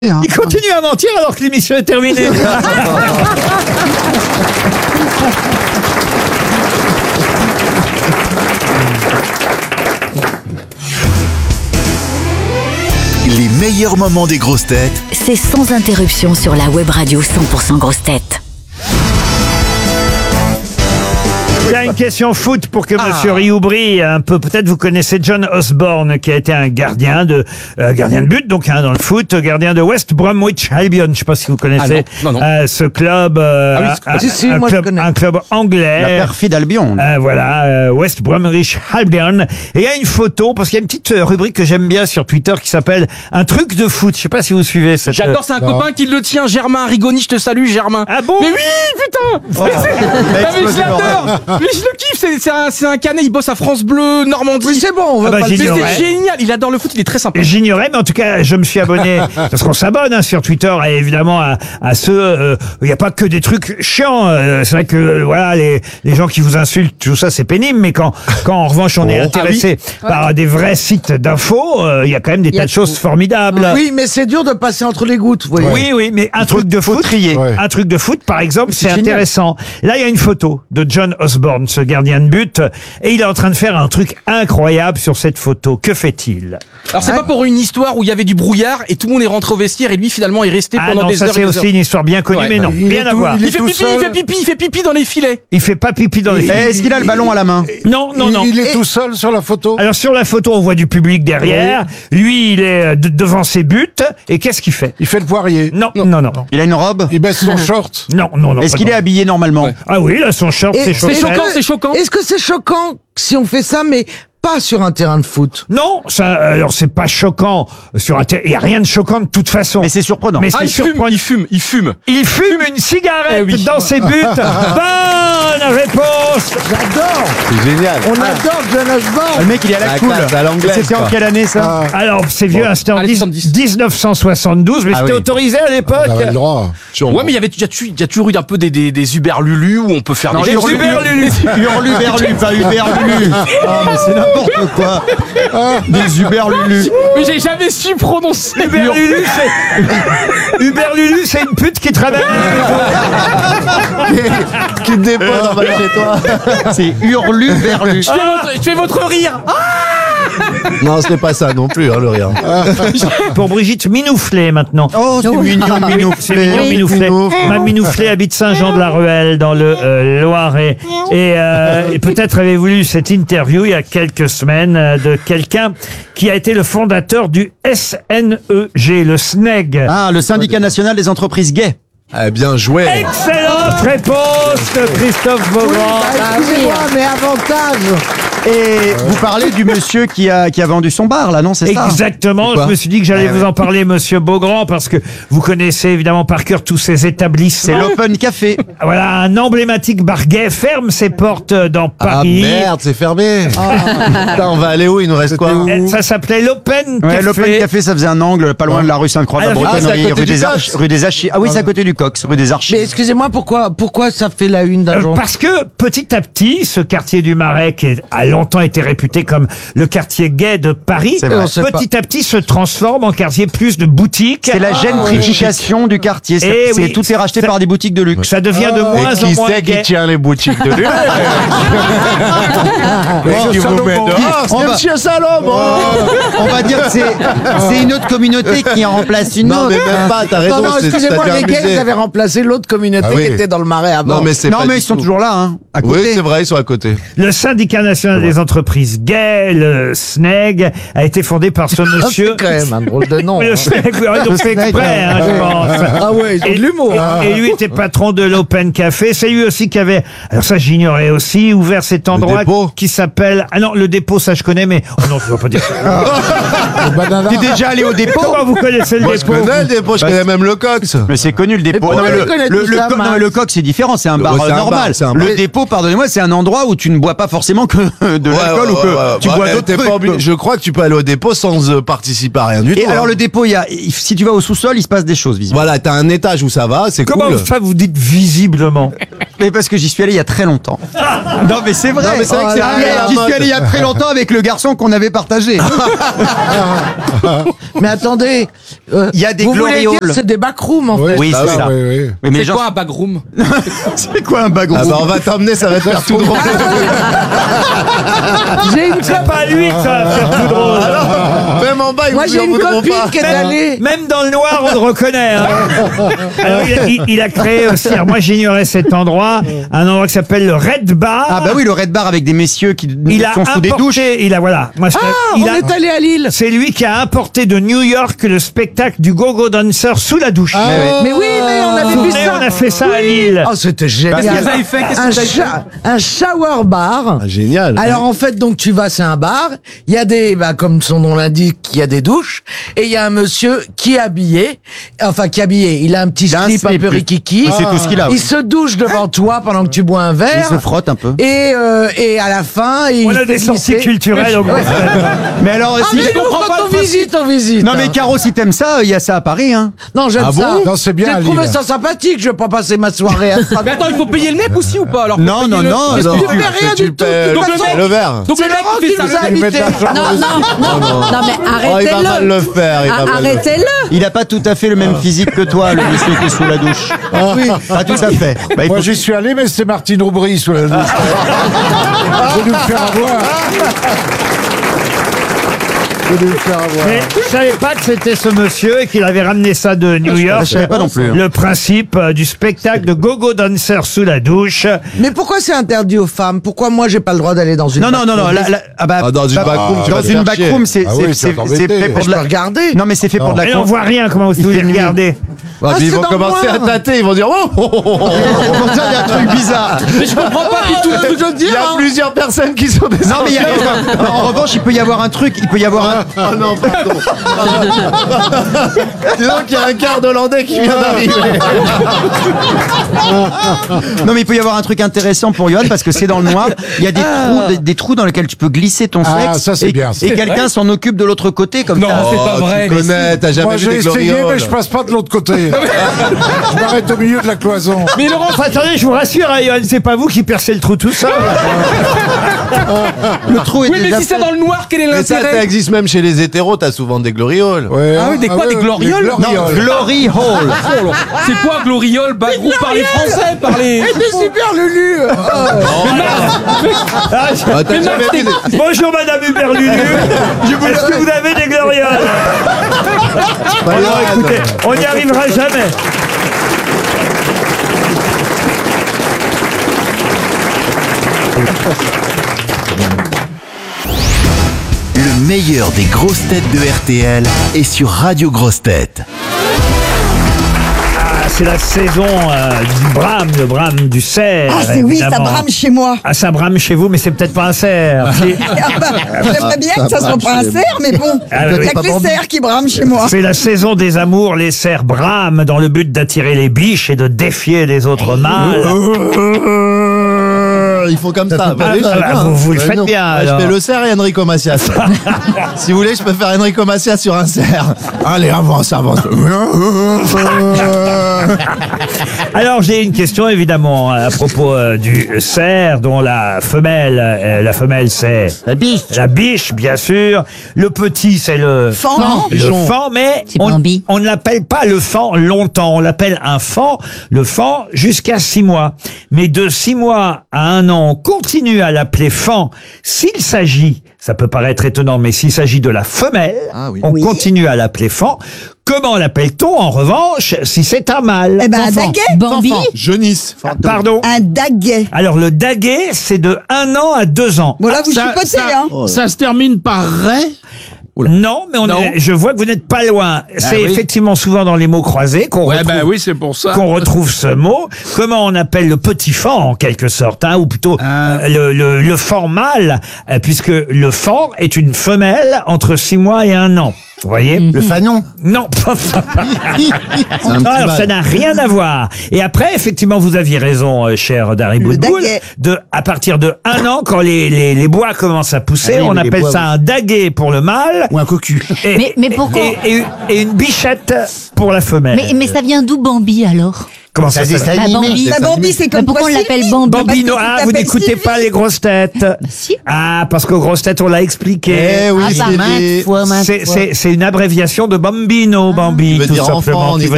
Hein. Il continue à mentir alors que l'émission est terminée. Les meilleurs moments des grosses têtes. C'est sans interruption sur la web radio 100% grosses têtes. Il y a une question foot pour que Monsieur Rioux brille un peu. Peut-être vous connaissez John Osborne, qui a été un gardien de but, donc dans le foot, gardien de West Bromwich Albion. Je ne sais pas si vous connaissez ce club, un club anglais. La perfide Albion. West Bromwich Albion. Et il y a une photo, parce qu'il y a une petite rubrique que j'aime bien sur Twitter qui s'appelle Un truc de foot. Je ne sais pas si vous suivez cette... J'adore, c'est un copain qui le tient, Germain Rigoni, je te salue Germain. Ah bon? Mais oui, putain. Mais je l'adore. Mais je le kiffe, c'est un canet, il bosse à France Bleu, Normandie. Oui, c'est bon, on va pas Mais c'est génial, il adore le foot, il est très sympa. J'ignorais, mais en tout cas, je me suis abonné, parce qu'on s'abonne sur Twitter, et évidemment à ceux, il n'y a pas que des trucs chiants. C'est vrai que voilà, les gens qui vous insultent, tout ça, c'est pénible, mais quand en revanche on est intéressé par des vrais sites d'infos, il y a quand même des tas de choses formidables. Oui, mais c'est dur de passer entre les gouttes. Oui, mais un truc de foot, un truc de foot, par exemple, c'est intéressant. Là, il y a une photo de John Osborne, ce gardien de but, et il est en train de faire un truc incroyable sur cette photo. Que fait-il? Alors c'est pas pour une histoire où il y avait du brouillard et tout le monde est rentré au vestiaire et lui finalement est resté pendant des heures. Ça c'est aussi une histoire bien connue, mais non, rien à voir. Il fait pipi dans les filets. Il fait pas pipi dans les filets. Est-ce qu'il a le ballon à la main? Non. Il est tout seul sur la photo. Alors sur la photo, on voit du public derrière. Lui, il est devant ses buts. Et qu'est-ce qu'il fait? Il fait le poirier. Non. Il a une robe? Il baisse son short. Non. Est-ce qu'il est habillé normalement? Ah oui, là, son short, c'est choquant. Est-ce que c'est choquant si on fait ça, mais pas sur un terrain de foot? Non, alors c'est pas choquant sur un terrain. Il y a rien de choquant de toute façon. Mais c'est surprenant. Mais c'est surprenant. Il fume. Il fume une cigarette dans ses buts. Bonne réponse. J'adore. C'est génial. On adore John Osborne. Le mec, il est à la cool. C'était en quelle année ça? Alors c'est vieux, c'était en 1972, mais c'était autorisé à l'époque. On avait le droit. Ouais, mais il y a toujours eu un peu des Uberlulu où on peut faire des Hurluberlu, pas Uberlulu. Ah, mais c'est n'importe quoi. Des Uberlulu. Mais j'ai jamais su prononcer. Uberlulu, c'est une pute qui travaille. Qui te dépose en bas de chez toi. C'est Hurluberlu. Je fais votre rire. Non, ce n'est pas ça non plus, le rire. Pour Brigitte Minouflet maintenant. Oh, c'est mignon, Minouflet. Minouflet. Ma Minouflet habite Saint-Jean-de-la-Ruelle dans le Loiret. Et peut-être avez-vous lu cette interview il y a quelques semaines de quelqu'un qui a été le fondateur du SNEG, le SNEG. Ah, le syndicat national des entreprises gays. Bien joué. Excellente réponse de Christophe Beaugrand. Excusez-moi, mais avantage. Et vous parlez du monsieur qui a vendu son bar, là, non? C'est ça? Exactement. Je me suis dit que j'allais vous en parler, monsieur Beaugrand, parce que vous connaissez évidemment par cœur tous ces établissements. C'est l'Open Café. Voilà, un emblématique bar gay ferme ses portes dans Paris. Ah merde, c'est fermé. Putain, on va aller où? Il nous reste quoi? Ça s'appelait l'Open Café. Ouais, l'Open Café, ça faisait un angle pas loin de la rue Sainte-Croix de la Bretonnerie, rue des Archis. Ah oui, c'est à côté du Cox, rue des Archis. Mais excusez-moi, pourquoi ça fait la une d'un jour? Parce que petit à petit, ce quartier du Marais, qui a longtemps été réputé comme le quartier gay de Paris, petit à petit se transforme en quartier plus de boutiques. C'est la gentrification du quartier. Tout est racheté par des boutiques de luxe. Ça devient de moins en moins gay. Qui c'est qui tient les boutiques de luxe? On va dire que c'est une autre communauté qui en remplace une autre. Non, mais même pas, t'as raison. Non, excusez-moi, les gays, ils avaient remplacé l'autre communauté qui était dans le Marais avant. Non, mais ils sont toujours là, hein, à côté. Oui, c'est vrai, ils sont à côté. Le syndicat national des entreprises gays, le SNEG, a été fondé par ce monsieur. C'est quand même un drôle de nom. Mais le SNEG, ils ont fait exprès, je pense. Ah ouais, ils ont de l'humour. Et lui était patron de l'Open Café. C'est lui aussi qui avait, alors ça j'ignorais aussi, ouvert cet endroit qui s'appelle, ah non, le dépôt, ça je connais, mais, oh non, je ne vais pas dire ça. T'es déjà allé au dépôt? Comment vous connaissez le Moi, dépôt? je connais le dépôt, je connais même le Cox. Mais c'est connu le dépôt. Non, mais le Coq, c'est différent, c'est un bar normal. Le dépôt, pardonnez-moi, c'est un endroit où tu ne bois pas forcément que de l'alcool ou que tu bois d'autres t'es pas trucs. obligé- Je crois que tu peux aller au dépôt sans participer à rien du tout. Et alors hein. le dépôt, si tu vas au sous-sol, il se passe des choses visiblement. Voilà, t'as un étage où ça va, c'est Comment cool. ça vous dites visiblement? Mais parce que j'y suis allé il y a très longtemps. Non mais c'est vrai. Non, mais c'est vrai que c'est Ah, arrivé à la j'y mode. suis allé il y a très longtemps avec le garçon qu'on avait partagé. Mais attendez, Il y a des vous voulez glory dire halls. c'est des backrooms en fait. Oui, Ah c'est oui, ça. oui, Oui, mais C'est les gens, quoi un backroom? c'est quoi un bagon Ah bah on va t'emmener, ça va te faire tout drôle. J'ai une C'est pas lui que ça va faire tout drôle. Même en bas, ils Moi vous j'ai en une voudront copine pas. qui est allée. Même dans le noir, on le reconnaît. Hein. Alors, il a créé aussi, alors moi j'ignorais cet endroit, un endroit qui s'appelle le Red Bar. Ah bah oui, le Red Bar avec des messieurs qui Il a sont sous des douches. importé, il a voilà. Moi, On est allé à Lille. c'est lui qui a importé de New York le spectacle du Go-Go Dancer sous la douche. Mais oui, mais on Vous avait vous vu souvenez, ça. on a fait ça à Lille. Oh, c'était génial. Qu'est-ce que vous avez fait? Qu'est-ce que vous avez fait? Un shower bar. Ah, génial. Alors en fait, donc tu vas, c'est un bar. Il y a des, comme son nom l'indique, il y a des douches. Et il y a un monsieur qui est habillé. Enfin, qui est habillé. Il a un petit Il a un slip un slip, peu lui. rikiki. Et c'est tout ce qu'il a, oui. Il se douche devant toi pendant que tu bois un Il verre. se frotte un peu. Et à la fin, il On a des fait sorties glisser. culturelles au Ouais. Mais alors, Ah si... mais nous, comprends pas quand le on visite. Non mais Caro, si t'aimes ça, il y a ça à Paris, hein. Non, j'aime Ah bon ça. Non, c'est bien à J'ai trouvé Lille. ça sympathique. Je vais pas passer ma soirée à ça. Mais attends, il faut payer le mec aussi ou pas alors? Non, non, non. Mais non. tu fais rien Tu du tout. paies De Donc toute le façon, le verre. Donc le c'est mec Laurent qui qui fait nous ça. a Ils mettent invités. la chambre Non, mais Oh, il va mal arrêtez-le. le faire. Il va mal le faire. Arrêtez-le. Il a pas tout à fait le même physique que toi, le monsieur qui est sous la douche. Oui. Pas tout à fait. Bah, il Moi, faut- j'y suis allé, mais c'était Martine Aubry sous la douche. J'ai dû me faire avoir. J'ai dû me faire avoir. Mais je savais pas que c'était ce monsieur et qu'il avait ramené ça de New York. je savais pas non plus, hein. Le principe du spectacle de Go-Go Dancer sous la douche. Mais pourquoi c'est interdit aux femmes? Pourquoi moi j'ai pas le droit d'aller dans une Non, non, non, non. Ah bah, Ah, dans une backroom, tu dans vas te une faire backroom, chier. c'est Ah oui, tu c'est vas t'embêter. fait pour Je de peux la. regarder. Non mais c'est fait pour de la. Et on voit rien, comment vous voulez regarder. Ouais, puis ils c'est vont dans le commencer à noir. tâter, ils vont dire oh, oh, oh, oh, oh. Pour ça, il y a un truc bizarre. Mais je comprends pas du tout ce que je veux Il y dire. a plusieurs personnes qui sont des Non mais il y a, en revanche, il peut y avoir un truc. Il peut y avoir un. Ah non, pardon. Dis donc qu'il y a un quart d'Hollandais qui vient d'arriver. Non mais il peut y avoir un truc intéressant pour Johan parce que c'est dans le noir. Il y a des trous dans lesquels tu peux glisser ton Ah, sexe. ça, c'est et, bien, ça. Et quelqu'un s'en occupe de l'autre côté comme Non, ça. c'est pas Oh, vrai. Tu connais, t'as jamais Moi, vu j'ai des essayé, glorioles. mais je passe pas de l'autre côté. Je m'arrête au milieu de la cloison. Mais Laurent, Enfin, attendez, je vous rassure, hein, Johan, c'est pas vous qui percez le trou tout seul. Le trou est oui, mais déjà si c'est fait. dans le noir, quel est Mais ça l'intérêt? existe même chez les hétéros, t'as souvent des glorioles. Ouais, Ah oui, des quoi, des glorioles? des glorioles. Non, Glory Hall. C'est quoi gloriole? Bagrou par les Français, par les. C'est super Lulu. Ah, Ah, t'as jamais vu des... Bonjour Madame Huberlulu. Est-ce que vous avez des glorioles? Alors écoutez, on n'y arrivera jamais. Le meilleur des grosses têtes de RTL est sur Radio Grosses Têtes. Ah, c'est la saison du brame, le brame du cerf. Ah, c'est oui, ça évidemment. brame chez moi. Ah, ça brame chez vous, mais c'est peut-être pas un cerf. C'est- Ah bah, j'aimerais bien que ça soit pas un cerf, mais bon, Ah, il oui. n'y a que les cerfs qui brament chez moi. C'est la saison des amours, les cerfs brament dans le but d'attirer les biches et de défier les autres mâles. Ils font comme ça. Ah, Oui, je sais bah, bien. vous le Ouais, faites non. bien, Ouais, je alors. fais le cerf et Enrico Macias. Si vous voulez, je peux faire Enrico Macias sur un cerf. Allez, avance, avance. Alors j'ai une question évidemment à propos du cerf dont la femelle c'est la biche bien sûr, le petit c'est le Faon. le faon, mais C'est Bambi. on ne l'appelle pas le faon longtemps, on l'appelle un faon, le faon jusqu'à 6 mois, mais de 6 mois à 1 an on continue à l'appeler faon s'il s'agit, ça peut paraître étonnant, mais s'il s'agit de la femelle, on Oui. continue à l'appeler faon. Comment l'appelle-t-on en revanche si c'est un mâle? Eh ben, un daguet. Bambi. Jeunisse. Pardon. Un daguet. Alors le daguet, c'est de 1 an à 2 ans. Voilà, vous chipotez, hein. Ça se termine par Ray. Non, mais Non. je vois que vous n'êtes pas loin. C'est oui. effectivement souvent dans les mots croisés qu'on retrouve, oui, c'est pour ça. qu'on retrouve ce mot. Comment on appelle le petit faon en quelque sorte, hein, ou plutôt le faon mâle, puisque le faon est une femelle entre 6 mois et 1 an. Vous voyez? Le fagnon. Non. Alors, ça n'a rien à voir. Et après, effectivement, vous aviez raison, cher Dari Boudboul. À partir de 1 an, quand les bois commencent à pousser, on appelle ça un daguet pour le mâle. Ou un cocu. Mais pourquoi Et une bichette pour la femelle. mais ça vient d'où Bambi alors? Comment ça s'appelle? Bambi, c'est comme pourquoi on l'appelle Bambi? Bambino. Ah, vous n'écoutez pas les grosses têtes. Si. Ah, parce qu'aux grosses têtes, on l'a expliqué. Eh oui, maintes fois. C'est une abréviation de Bambino, Bambi, veut tout dire enfant simplement. en qui veut